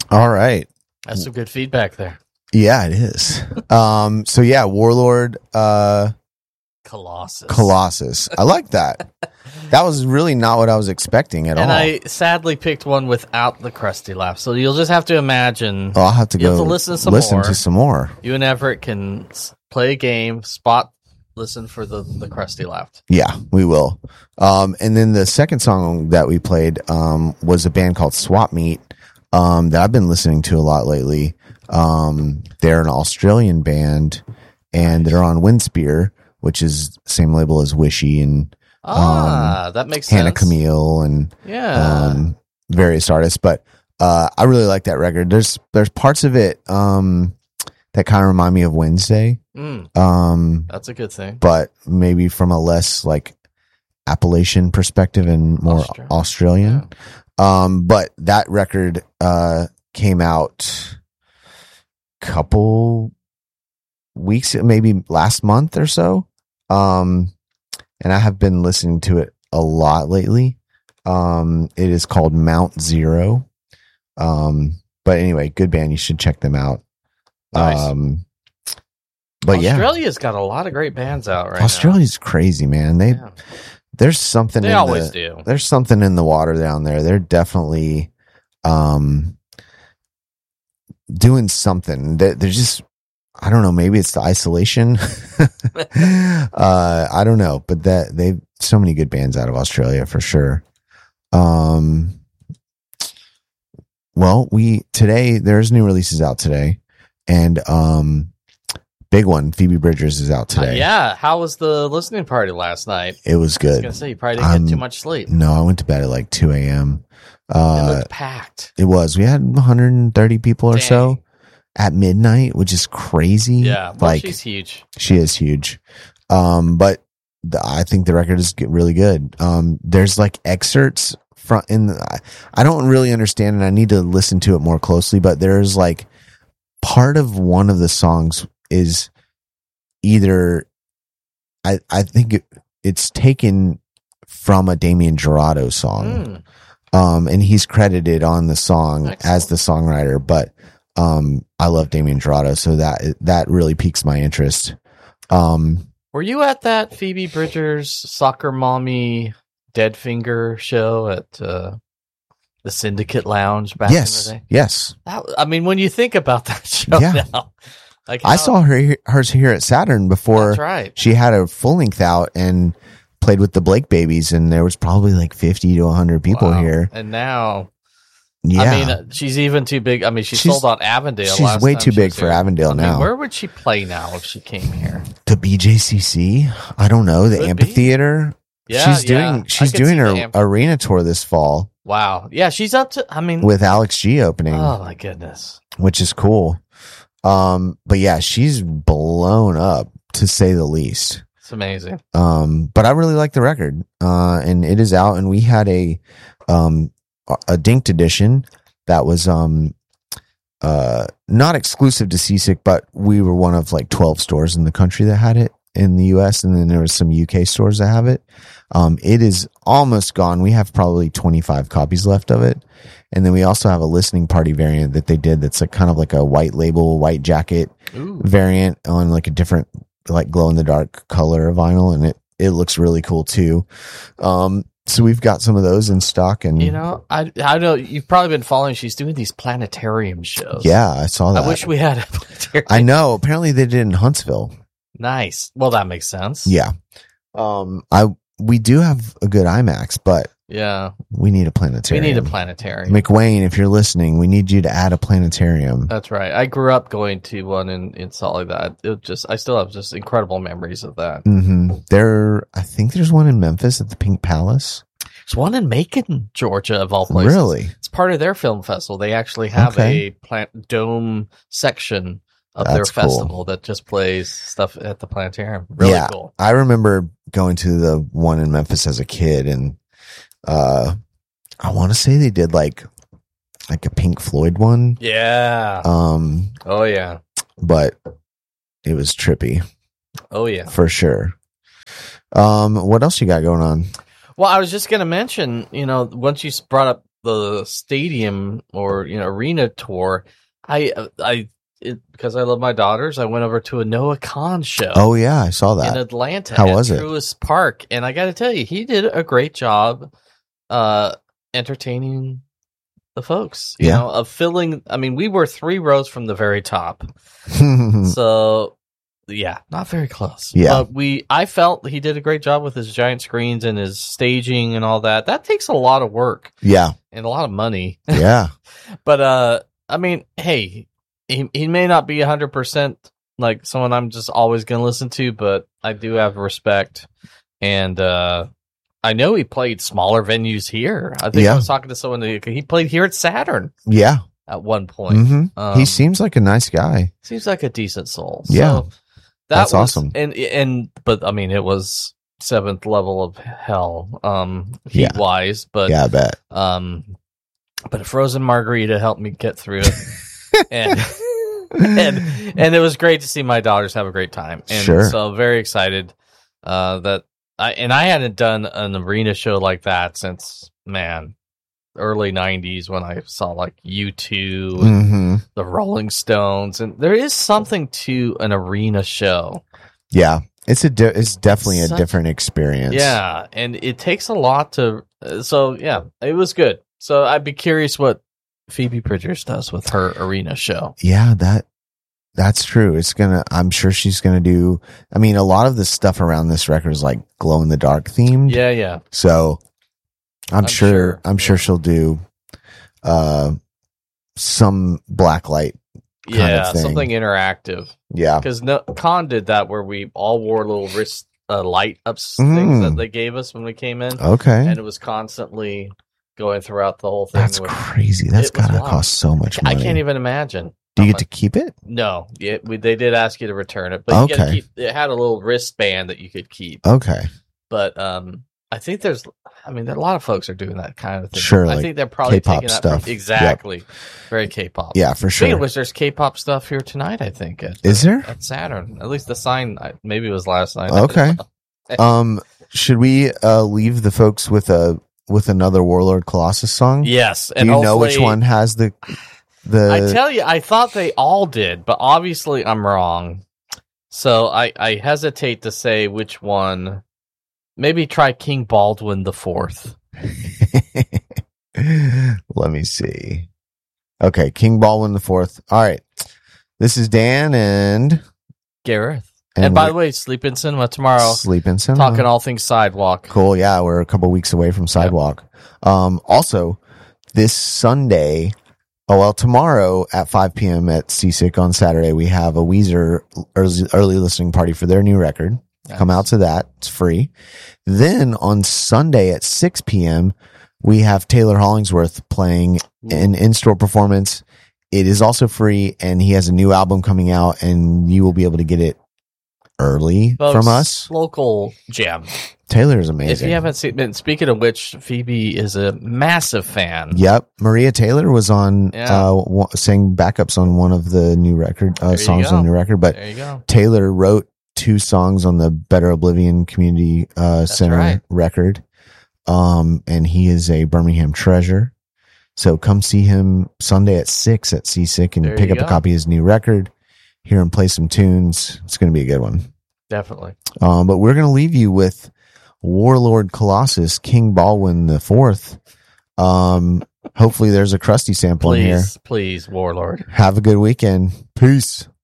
All right. That's some good feedback there. Yeah, it is. So yeah, Warlord, Colossus. I like that. That was really not what I was expecting at all. And I sadly picked one without the Krusty Laugh, so you'll just have to imagine. I'll have to listen to some more. You and Everett can play a game, listen for the Krusty Laugh. Yeah, we will. And then the second song that we played was a band called Swap Meet that I've been listening to a lot lately. They're an Australian band, and they're on Windspear, which is the same label as Wishy and that makes Hannah sense. Camille and Yeah. various artists. But I really like that record. There's parts of it that kind of remind me of Wednesday. That's a good thing. But maybe from a less like Appalachian perspective and more Australian. Yeah. But that record came out couple weeks, maybe last month or so. And I have been listening to it a lot lately. It is called Mount Zero. But anyway, good band. You should check them out. Nice. But Australia's got a lot of great bands out right Australia's crazy, man. There's something they always do. There's something in the water down there. They're definitely doing something. They're just, I don't know, maybe it's the isolation. I don't know, but they've so many good bands out of Australia for sure. Well, today there's new releases out today, and big one, Phoebe Bridgers is out today. Yeah, how was the listening party last night? It was good. I was gonna say you probably didn't get too much sleep. No, I went to bed at like 2 a.m. It looked packed. It was. We had 130 people or so at midnight, which is crazy. Yeah, well, like she's huge. She is huge. But I think the record is really good. There's like excerpts I don't really understand, and I need to listen to it more closely, but there's like part of one of the songs is either I think it's taken from a Damien Jurado song. And he's credited on the song as the songwriter, but I love Damien Jurado, so that really piques my interest. Were you at that Phoebe Bridgers Soccer Mommy Dead Finger show at the Syndicate Lounge back in the day? Yes. I mean, when you think about that show now, like I saw hers here at Saturn before. That's right. She had a full length out and played with the Blake Babies, and there was probably like 50 to 100 people here. And now, yeah, I mean, she's even too big. I mean, she's sold out Avondale. She's way too big for Avondale now. Mean, where would she play now if she came here? The BJCC? I don't know. The amphitheater? Yeah, she's doing her arena tour this fall. Wow. Yeah, she's up to, I mean, with Alex G opening. Oh my goodness. Which is cool. But yeah, she's blown up to say the least. It's amazing. But I really like the record. And it is out, and we had a Dinked edition that was not exclusive to Seasick, but we were one of like 12 stores in the country that had it in the US, and then there was some UK stores that have it. It is almost gone. We have probably 25 copies left of it. And then we also have a listening party variant that they did that's like kind of like a white label, white jacket variant on like a different like glow in the dark color of vinyl, and it looks really cool too. So we've got some of those in stock, and you know, I know you've probably been following. She's doing these planetarium shows. Yeah, I saw that. I wish we had a planetarium. I know. Apparently they did in Huntsville. Nice. Well, that makes sense. Yeah. We do have a good IMAX, but yeah, we need a planetarium. We need a planetarium. McWayne, if you're listening, we need you to add a planetarium. That's right. I grew up going to one in Salt Lake. I still have just incredible memories of that. Mm-hmm. I think there's one in Memphis at the Pink Palace. There's one in Macon, Georgia, of all places. Really? It's part of their film festival. They actually have a dome section of their festival that just plays stuff at the planetarium. Really cool. I remember going to the one in Memphis as a kid, and I want to say they did like a Pink Floyd one. Yeah. Oh yeah. But it was trippy. Oh yeah. For sure. What else you got going on? Well, I was just going to mention, you know, once you brought up the stadium or arena tour, because I love my daughters, I went over to a Noah Khan show. Oh yeah, I saw that in Atlanta. How was it? Truist Park, and I got to tell you, he did a great job entertaining the folks. You know, of filling. I mean, we were 3 rows from the very top, so yeah, not very close. Yeah, but I felt he did a great job with his giant screens and his staging and all that. That takes a lot of work. Yeah, and a lot of money. Yeah, but I mean, hey. He may not be 100% like someone I'm just always going to listen to, but I do have respect. And I know he played smaller venues here. I think I was talking to someone, he played here at Saturn. Yeah. At one point. He seems like a nice guy. Seems like a decent soul. Yeah. So that's awesome. But I mean, it was 7th level of hell, heat wise, but yeah, I bet. But a frozen margarita helped me get through it. and it was great to see my daughters have a great time, and so very excited that I hadn't done an arena show like that since early 90s when I saw like U2 and the Rolling Stones, and there is something to an arena show. Yeah, it's definitely a different experience. Yeah, and it takes a lot to. So yeah, it was good. So I'd be curious what Phoebe Bridgers does with her arena show. Yeah, that's true. I'm sure she's gonna do. I mean, a lot of the stuff around this record is like glow in the dark themed. Yeah. So I'm sure she'll do some blacklight kind of thing. Something interactive. Yeah, because Khan did that where we all wore little wrist light ups things that they gave us when we came in. Okay, and it was constantly going throughout the whole thing. That's crazy. That's gotta cost so much money. I can't even imagine. Do you get to keep it? No. They did ask you to return it, but you get to keep, it had a little wristband that you could keep. Okay. But I think there a lot of folks are doing that kind of thing. Sure. I think they're probably K-pop taking that stuff. Exactly. Yep. Very K-pop. Yeah, for sure. Speaking of which, there's K-pop stuff here tonight, I think. Is there? At Saturn. At least the sign, maybe it was last night. Okay. Should we leave the folks with another Warlord Colossus song? Yes. And do you know which one has the I tell you, I thought they all did, but obviously I'm wrong. So I hesitate to say which one. Maybe try King Baldwin the Fourth. Let me see. Okay, King Baldwin the Fourth. All right. This is Dan and Gareth. And by the way, Sleep in Cinema tomorrow. Sleep in Cinema. Talking all things Sidewalk. Cool. Yeah, we're a couple weeks away from Sidewalk. Yep. Also, this Sunday, tomorrow at 5 p.m. at Seasick on Saturday, we have a Weezer early listening party for their new record. Nice. Come out to that. It's free. Then on Sunday at 6 p.m., we have Taylor Hollingsworth playing an in-store performance. It is also free, and he has a new album coming out, and you will be able to get it early from us. Local gem. Taylor is amazing. If you haven't seen, speaking of which, Phoebe is a massive fan. Yep, Maria Taylor was on sang backups on one of the new record songs on the new record. But there you go. Taylor wrote 2 songs on the Better Oblivion Community Center record, and he is a Birmingham treasure. So come see him Sunday at 6 at Seasick and pick up a copy of his new record. Hear him play some tunes. It's going to be a good one. Definitely. But we're going to leave you with Warlord Colossus, King Baldwin the Fourth. Hopefully there's a Krusty sample in here. Please, Warlord. Have a good weekend. Peace.